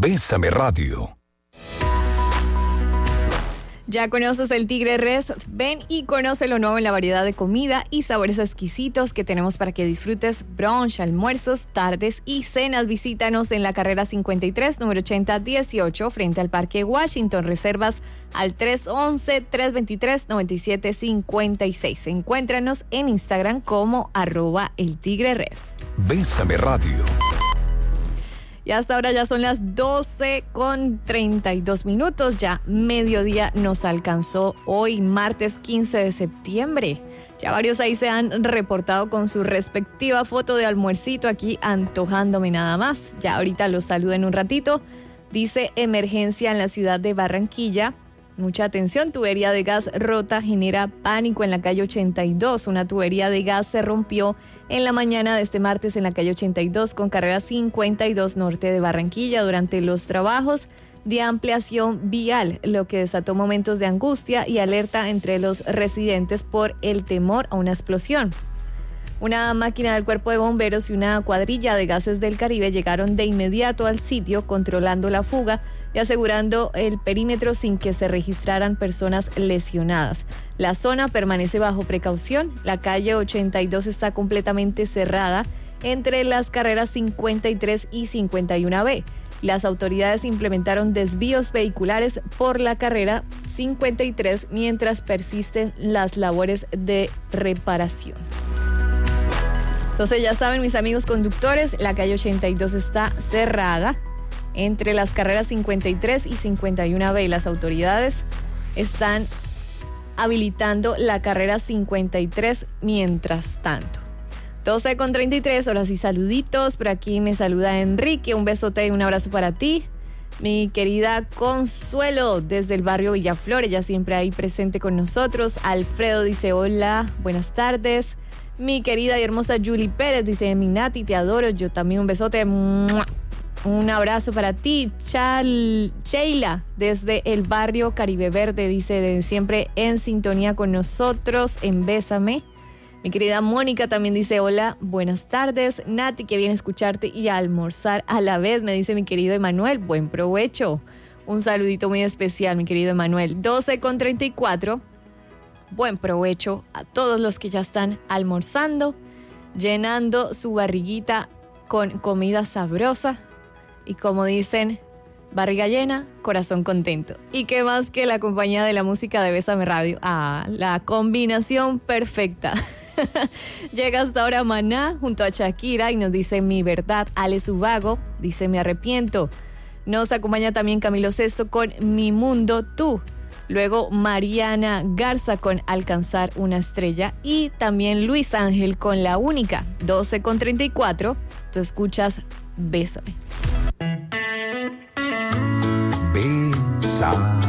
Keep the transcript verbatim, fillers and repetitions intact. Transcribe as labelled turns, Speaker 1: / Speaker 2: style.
Speaker 1: Bésame Radio.
Speaker 2: ¿Ya conoces el Tigre Res? Ven y conoce lo nuevo en la variedad de comida y sabores exquisitos que tenemos para que disfrutes brunch, almuerzos, tardes y cenas. Visítanos en la carrera cincuenta y tres, número ochenta dieciocho, frente al Parque Washington. Reservas al tres once, tres veintitrés, noventa y siete cincuenta y seis. Encuéntranos en Instagram como arroba el Tigre Res.
Speaker 1: Bésame Radio.
Speaker 2: Y hasta ahora ya son las doce con treinta y dos minutos, ya mediodía nos alcanzó hoy, martes quince de septiembre. Ya varios ahí se han reportado con su respectiva foto de almuercito, aquí antojándome nada más. Ya ahorita los saludo en un ratito. Dice emergencia en la ciudad de Barranquilla. Mucha atención, tubería de gas rota genera pánico en la calle ochenta y dos. Una tubería de gas se rompió en la mañana de este martes en la calle ochenta y dos con carrera cincuenta y dos norte de Barranquilla durante los trabajos de ampliación vial, lo que desató momentos de angustia y alerta entre los residentes por el temor a una explosión. Una máquina del Cuerpo de Bomberos y una cuadrilla de Gases del Caribe llegaron de inmediato al sitio controlando la fuga y asegurando el perímetro sin que se registraran personas lesionadas. La zona permanece bajo precaución. La calle ochenta y dos está completamente cerrada entre las carreras cincuenta y tres y cincuenta y uno B. Las autoridades implementaron desvíos vehiculares por la carrera cincuenta y tres mientras persisten las labores de reparación. Entonces ya saben, mis amigos conductores, la calle ochenta y dos está cerrada entre las carreras cincuenta y tres y cincuenta y uno B. Las autoridades están habilitando la carrera cincuenta y tres mientras tanto. doce con treinta y tres, ahora sí saluditos. Por aquí me saluda Enrique, un besote y un abrazo para ti. Mi querida Consuelo desde el barrio Villaflor, ella siempre ahí presente con nosotros. Alfredo dice hola, buenas tardes. Mi querida y hermosa Julie Pérez dice, mi Nati, te adoro, yo también un besote, ¡mua! Un abrazo para ti. Chal, Sheila desde el barrio Caribe Verde dice, de siempre en sintonía con nosotros en Bésame. Mi querida Mónica también dice, hola, buenas tardes. Nati, que viene a escucharte y a almorzar a la vez, me dice mi querido Emanuel, buen provecho. Un saludito muy especial, mi querido Emanuel. doce con treinta y cuatro. Buen provecho a todos los que ya están almorzando, llenando su barriguita con comida sabrosa y como dicen, barriga llena, corazón contento. Y qué más que la compañía de la música de Bésame Radio. Ah, la combinación perfecta. Llega hasta ahora Maná junto a Shakira y nos dice mi verdad. Ale Subago dice me arrepiento. Nos acompaña también Camilo Sesto con Mi Mundo Tú. Luego Mariana Garza con Alcanzar una Estrella y también Luis Ángel con La Única. doce con treinta y cuatro, tú escuchas Bésame.
Speaker 1: Bésame.